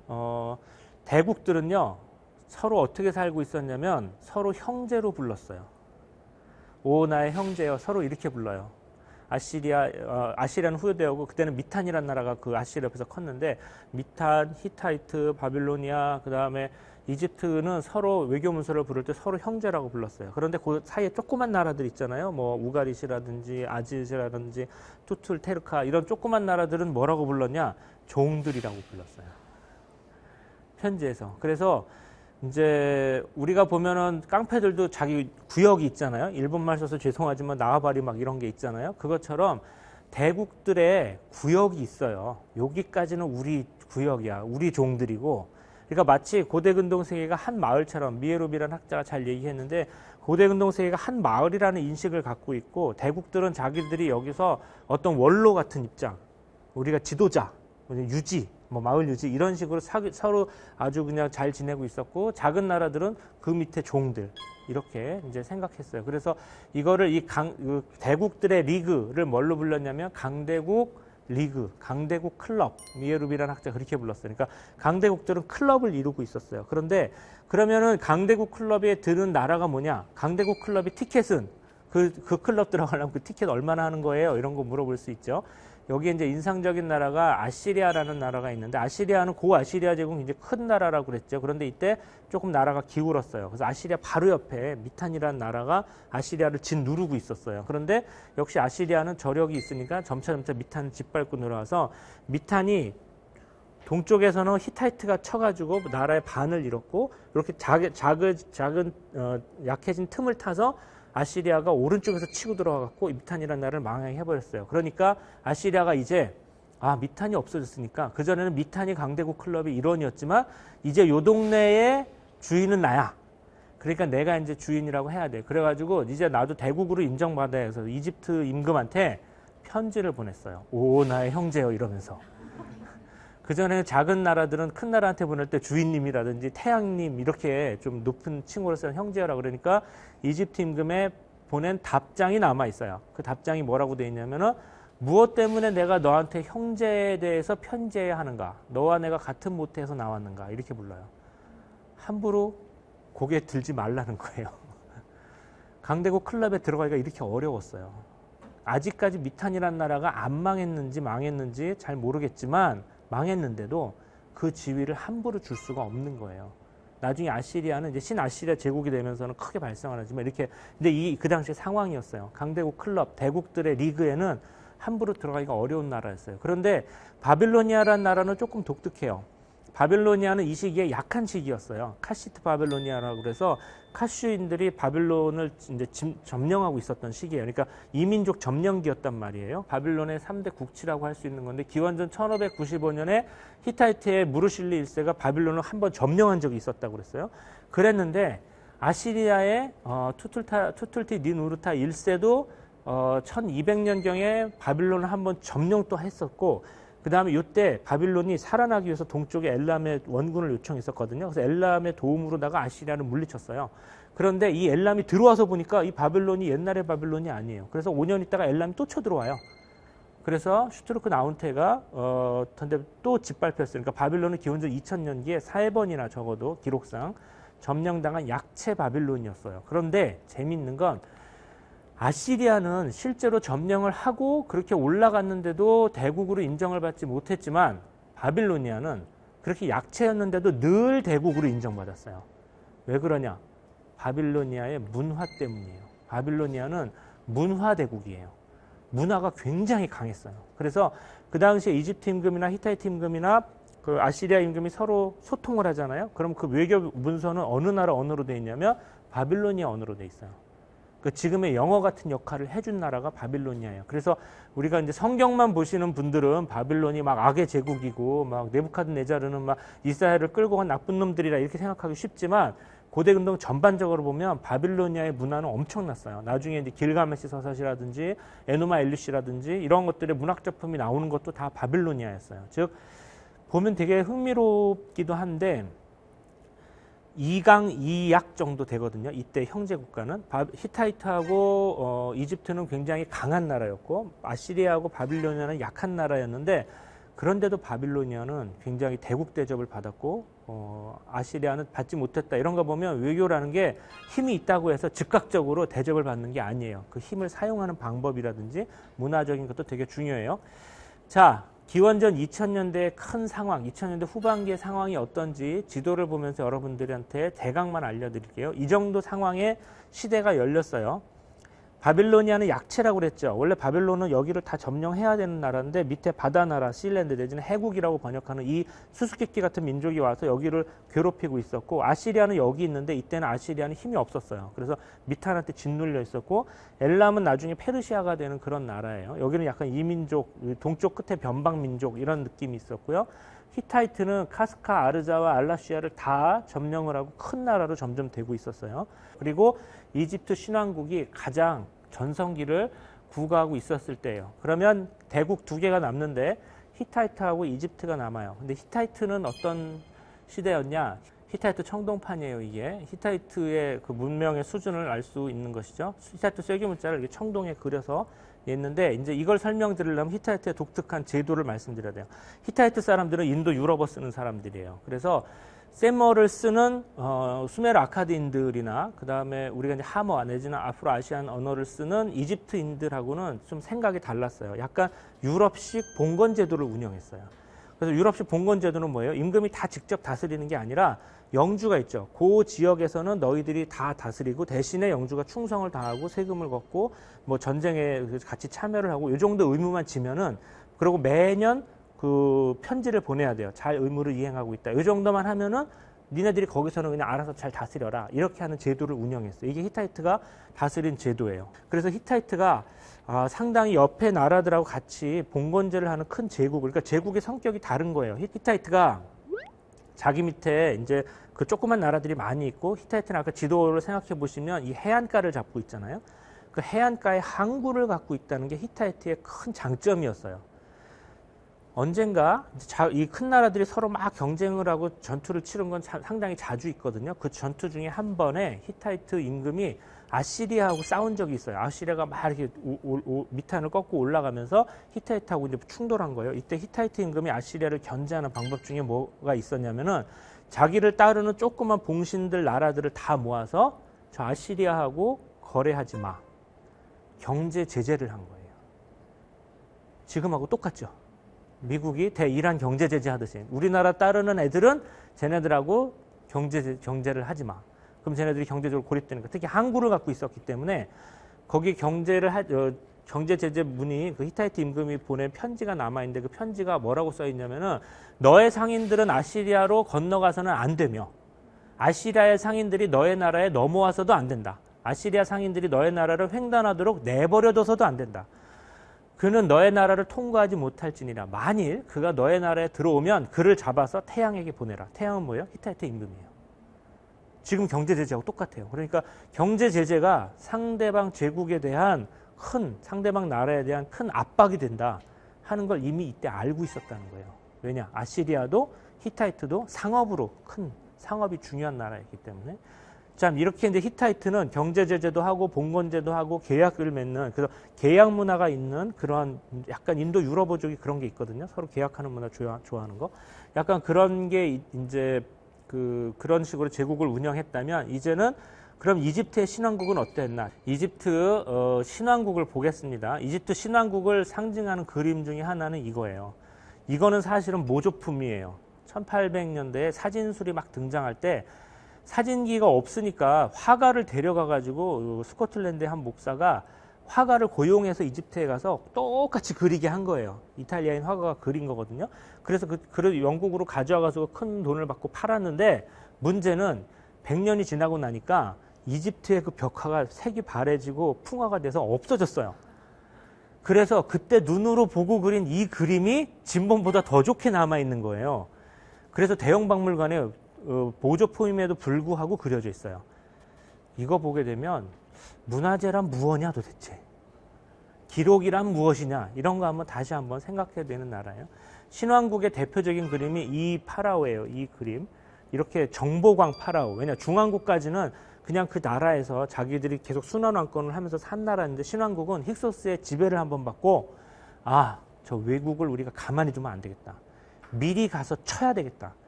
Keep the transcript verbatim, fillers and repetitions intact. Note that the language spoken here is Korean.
어, 대국들은요 서로 어떻게 살고 있었냐면 서로 형제로 불렀어요. 오 나의 형제여, 서로 이렇게 불러요. 아시리아, 어, 아시리아는 후유대하고 그때는 미탄이라는 나라가 그 아시리아 옆에서 컸는데, 미탄, 히타이트, 바빌로니아, 그 다음에 이집트는 서로 외교 문서를 부를 때 서로 형제라고 불렀어요. 그런데 그 사이에 조그만 나라들 있잖아요. 뭐 우가리시라든지 아지즈라든지 투툴, 테르카 이런 조그만 나라들은 뭐라고 불렀냐? 종들이라고 불렀어요. 편지에서. 그래서 이제 우리가 보면은 깡패들도 자기 구역이 있잖아요. 일본말 써서 죄송하지만 나와바리 막 이런 게 있잖아요. 그것처럼 대국들의 구역이 있어요. 여기까지는 우리 구역이야. 우리 종들이고. 그러니까 마치 고대근동 세계가 한 마을처럼, 미에롭이라는 학자가 잘 얘기했는데, 고대근동 세계가 한 마을이라는 인식을 갖고 있고, 대국들은 자기들이 여기서 어떤 원로 같은 입장, 우리가 지도자, 유지, 뭐 마을 유지 이런 식으로 사, 서로 아주 그냥 잘 지내고 있었고, 작은 나라들은 그 밑에 종들 이렇게 이제 생각했어요. 그래서 이거를 이 강, 그 대국들의 리그를 뭘로 불렀냐면 강대국 리그, 강대국 클럽, 미에룹이라는 학자가 그렇게 불렀어요. 그러니까 강대국들은 클럽을 이루고 있었어요. 그런데 그러면은 강대국 클럽에 드는 나라가 뭐냐? 강대국 클럽의 티켓은 그, 그 클럽 들어가려면 그 티켓 얼마나 하는 거예요? 이런 거 물어볼 수 있죠. 여기에 이제 인상적인 나라가 아시리아라는 나라가 있는데, 아시리아는 고 아시리아 제국이 이제 큰 나라라고 그랬죠. 그런데 이때 조금 나라가 기울었어요. 그래서 아시리아 바로 옆에 미탄이라는 나라가 아시리아를 짓누르고 있었어요. 그런데 역시 아시리아는 저력이 있으니까 점차 점차 미탄을 짓밟고 늘어와서, 미탄이 동쪽에서는 히타이트가 쳐가지고 나라의 반을 잃었고, 이렇게 작은, 작은, 작은 어, 약해진 틈을 타서 아시리아가 오른쪽에서 치고 들어와갖고 미탄이라는 나라를 망해버렸어요. 그러니까 아시리아가 이제, 아, 미탄이 없어졌으니까, 그전에는 미탄이 강대국 클럽의 일원이었지만 이제 요 동네의 주인은 나야. 그러니까 내가 이제 주인이라고 해야 돼. 그래가지고 이제 나도 대국으로 인정받아야 해서 이집트 임금한테 편지를 보냈어요. 오, 나의 형제여, 이러면서. 그전에는 작은 나라들은 큰 나라한테 보낼 때 주인님이라든지 태양님 이렇게 좀 높은 칭호로 쓰는 형제라 그러니까 이집트 임금에 보낸 답장이 남아 있어요. 그 답장이 뭐라고 돼 있냐면은, 무엇 때문에 내가 너한테 형제에 대해서 편지해야 하는가? 너와 내가 같은 모태에서 나왔는가? 이렇게 불러요. 함부로 고개 들지 말라는 거예요. 강대국 클럽에 들어가기가 이렇게 어려웠어요. 아직까지 미탄이라는 나라가 안 망했는지 망했는지 잘 모르겠지만, 망했는데도 그 지위를 함부로 줄 수가 없는 거예요. 나중에 아시리아는 이제 신아시리아 제국이 되면서는 크게 발생을 하지만 이렇게, 근데 이 그 당시 상황이었어요. 강대국 클럽, 대국들의 리그에는 함부로 들어가기가 어려운 나라였어요. 그런데 바빌로니아라는 나라는 조금 독특해요. 바빌로니아는 이 시기에 약한 시기였어요. 카시트 바빌로니아라고 그래서 카슈인들이 바빌론을 이제 점령하고 있었던 시기예요. 그러니까 이민족 점령기였단 말이에요. 바빌론의 삼 대 국치라고 할 수 있는 건데, 기원전 천오백구십오 년에 히타이트의 무르실리 일 세가 바빌론을 한번 점령한 적이 있었다고 그랬어요. 그랬는데 아시리아의 어, 투툴타, 투툴티 닌우르타 일 세도 어, 천이백 년경에 바빌론을 한번 점령 또 했었고, 그 다음에 이때 바빌론이 살아나기 위해서 동쪽에 엘람의 원군을 요청했었거든요. 그래서 엘람의 도움으로다가 아시리아를 물리쳤어요. 그런데 이 엘람이 들어와서 보니까 이 바빌론이 옛날의 바빌론이 아니에요. 그래서 오 년 있다가 엘람이 또 쳐들어와요. 그래서 슈트루크 나운테가 어, 또 짓밟혔어요. 그러니까 바빌론은 기원전 이천 년기에 세 번이나 적어도 기록상 점령당한 약체 바빌론이었어요. 그런데 재밌는 건, 아시리아는 실제로 점령을 하고 그렇게 올라갔는데도 대국으로 인정을 받지 못했지만, 바빌로니아는 그렇게 약체였는데도 늘 대국으로 인정받았어요. 왜 그러냐? 바빌로니아의 문화 때문이에요. 바빌로니아는 문화 대국이에요. 문화가 굉장히 강했어요. 그래서 그 당시에 이집트 임금이나 히타이트 임금이나 그 아시리아 임금이 서로 소통을 하잖아요. 그럼 그 외교 문서는 어느 나라 언어로 돼 있냐면 바빌로니아 언어로 돼 있어요. 그 지금의 영어 같은 역할을 해준 나라가 바빌로니아예요. 그래서 우리가 이제 성경만 보시는 분들은 바빌론이 막 악의 제국이고 막 네부카드네자르는 막 이스라엘을 끌고 간 나쁜 놈들이라 이렇게 생각하기 쉽지만, 고대근동 전반적으로 보면 바빌로니아의 문화는 엄청났어요. 나중에 이제 길가메시 서사시라든지 에노마 엘리시라든지 이런 것들의 문학 작품이 나오는 것도 다 바빌로니아였어요. 즉 보면 되게 흥미롭기도 한데, 이 강 이 약 정도 되거든요. 이때 형제 국가는. 히타이트하고 어, 이집트는 굉장히 강한 나라였고, 아시리아하고 바빌로니아는 약한 나라였는데, 그런데도 바빌로니아는 굉장히 대국 대접을 받았고 어, 아시리아는 받지 못했다. 이런 거 보면 외교라는 게 힘이 있다고 해서 즉각적으로 대접을 받는 게 아니에요. 그 힘을 사용하는 방법이라든지 문화적인 것도 되게 중요해요. 자, 기원전 이천 년대의 큰 상황, 이천 년대 후반기의 상황이 어떤지 지도를 보면서 여러분들한테 대강만 알려드릴게요. 이 정도 상황에 시대가 열렸어요. 바빌로니아는 약체라고 그랬죠. 원래 바빌론은 여기를 다 점령해야 되는 나라인데 밑에 바다나라, 시일랜드 내지는 해국이라고 번역하는 이 수수께끼 같은 민족이 와서 여기를 괴롭히고 있었고, 아시리아는 여기 있는데 이때는 아시리아는 힘이 없었어요. 그래서 미탄한테 짓눌려 있었고, 엘람은 나중에 페르시아가 되는 그런 나라예요. 여기는 약간 이민족, 동쪽 끝에 변방민족 이런 느낌이 있었고요. 히타이트는 카스카, 아르자와 알라시아를 다 점령을 하고 큰 나라로 점점 되고 있었어요. 그리고 이집트 신왕국이 가장 전성기를 구가하고 있었을 때예요. 그러면 대국 두 개가 남는데 히타이트하고 이집트가 남아요. 근데 히타이트는 어떤 시대였냐? 히타이트 청동판이에요, 이게. 히타이트의 그 문명의 수준을 알 수 있는 것이죠. 히타이트 쐐기문자를 이렇게 청동에 그려서 냈는데, 이제 이걸 설명드리려면 히타이트의 독특한 제도를 말씀드려야 돼요. 히타이트 사람들은 인도 유럽어 쓰는 사람들이에요. 그래서 세머를 쓰는 어, 수메르 아카드인들이나 그 다음에 우리가 이제 하머 내지는 아프로아시안 언어를 쓰는 이집트인들하고는 좀 생각이 달랐어요. 약간 유럽식 봉건 제도를 운영했어요. 그래서 유럽식 봉건 제도는 뭐예요? 임금이 다 직접 다스리는 게 아니라 영주가 있죠. 그 지역에서는 너희들이 다 다스리고 대신에 영주가 충성을 다하고 세금을 걷고 뭐 전쟁에 같이 참여를 하고 이 정도 의무만 지면은, 그리고 매년 그 편지를 보내야 돼요. 잘 의무를 이행하고 있다. 이 정도만 하면은 니네들이 거기서는 그냥 알아서 잘 다스려라. 이렇게 하는 제도를 운영했어요. 이게 히타이트가 다스린 제도예요. 그래서 히타이트가 아, 상당히 옆에 나라들하고 같이 봉건제를 하는 큰 제국, 그러니까 제국의 성격이 다른 거예요. 히타이트가 자기 밑에 이제 그 조그만 나라들이 많이 있고, 히타이트는 아까 지도를 생각해 보시면 이 해안가를 잡고 있잖아요. 그 해안가에 항구를 갖고 있다는 게 히타이트의 큰 장점이었어요. 언젠가 이 큰 나라들이 서로 막 경쟁을 하고 전투를 치른 건 상당히 자주 있거든요. 그 전투 중에 한 번에 히타이트 임금이 아시리아하고 싸운 적이 있어요. 아시리아가 막 이렇게 오, 오, 오, 미탄을 꺾고 올라가면서 히타이트하고 이제 충돌한 거예요. 이때 히타이트 임금이 아시리아를 견제하는 방법 중에 뭐가 있었냐면은, 자기를 따르는 조그만 봉신들 나라들을 다 모아서 저 아시리아하고 거래하지 마. 경제 제재를 한 거예요. 지금하고 똑같죠. 미국이 대이란 경제 제재 하듯이 우리나라 따르는 애들은 쟤네들하고 경제 경제를 하지 마. 그럼 쟤네들이 경제적으로 고립되니까. 특히 항구를 갖고 있었기 때문에 거기 경제를 하, 어, 경제 제재 문이 그 히타이트 임금이 보낸 편지가 남아 있는데, 그 편지가 뭐라고 써 있냐면은, 너의 상인들은 아시리아로 건너가서는 안 되며 아시리아의 상인들이 너의 나라에 넘어와서도 안 된다. 아시리아 상인들이 너의 나라를 횡단하도록 내버려둬서도 안 된다. 그는 너의 나라를 통과하지 못할지니라. 만일 그가 너의 나라에 들어오면 그를 잡아서 태양에게 보내라. 태양은 뭐예요? 히타이트 임금이에요. 지금 경제 제재하고 똑같아요. 그러니까 경제 제재가 상대방 제국에 대한 큰, 상대방 나라에 대한 큰 압박이 된다 하는 걸 이미 이때 알고 있었다는 거예요. 왜냐? 아시리아도 히타이트도 상업으로 큰, 상업이 중요한 나라였기 때문에. 자, 이렇게 이제 히타이트는 경제 제재도 하고 봉건제도 하고 계약을 맺는, 그래서 계약 문화가 있는 그런 약간 인도 유럽어족이 그런 게 있거든요. 서로 계약하는 문화 좋아, 좋아하는 거. 약간 그런 게 이제 그 그런 식으로 제국을 운영했다면, 이제는 그럼 이집트의 신왕국은 어땠나? 이집트 어, 신왕국을 보겠습니다. 이집트 신왕국을 상징하는 그림 중에 하나는 이거예요. 이거는 사실은 모조품이에요. 천팔백 년대에 사진술이 막 등장할 때 사진기가 없으니까 화가를 데려가가지고 스코틀랜드의 한 목사가 화가를 고용해서 이집트에 가서 똑같이 그리게 한 거예요. 이탈리아인 화가가 그린 거거든요. 그래서 그, 그 영국으로 가져와가지고 큰 돈을 받고 팔았는데, 문제는 백 년이 지나고 나니까 이집트의 그 벽화가 색이 바래지고 풍화가 돼서 없어졌어요. 그래서 그때 눈으로 보고 그린 이 그림이 진본보다 더 좋게 남아있는 거예요. 그래서 대형 박물관에 어, 보조품임에도 불구하고 그려져 있어요. 이거 보게 되면 문화재란 무엇이냐 도대체, 기록이란 무엇이냐, 이런 거 한번 다시 한번 생각해야 되는 나라예요. 신왕국의 대표적인 그림이 이 파라오예요. 이 그림. 이렇게 정보광 파라오. 왜냐, 중왕국까지는 그냥 그 나라에서 자기들이 계속 순환왕권을 하면서 산 나라인데, 신왕국은 힉소스의 지배를 한번 받고, 아, 저 왜국을 우리가 가만히 두면 안 되겠다. 미리 가서 쳐야 되겠다.